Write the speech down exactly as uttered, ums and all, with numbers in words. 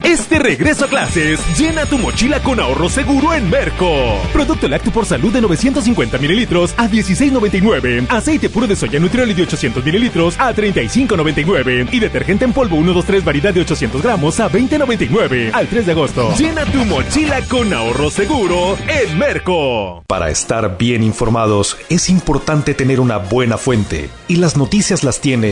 Este regreso a clases, llena tu mochila con ahorro seguro en Merco. Producto lácteo por salud de novecientos cincuenta mililitros a dieciséis noventa y nueve. Aceite puro de soya Nutrioli de ochocientos mililitros a treinta y cinco noventa y nueve. Y detergente en polvo uno dos tres variedad de ochocientos gramos a veinte noventa y nueve. Al tres de agosto. Llena tu mochila con ahorro seguro en Merco. Para estar bien informados, es importante tener una buena fuente. Y las noticias las tiene